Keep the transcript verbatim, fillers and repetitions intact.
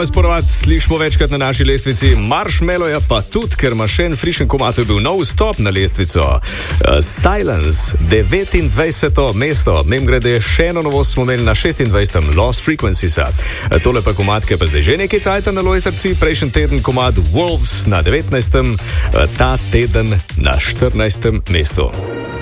Sporovat slišimo večkrat na naši lestvici, Marshmallow pa tudi, ker ima še en frišen komad, to je bil nov stop na lestvico. Uh, Silence, devetindvajseto mesto, nem grede še eno novost smo imeli na šestindvajsetem Lost Frequencies-a. Uh, tole pa komad, ki je pa zdaj že nekaj cajta na lojtrci, prejšnji teden komad Wolves na devetnajstem, uh, ta teden na štirinajstem mestu.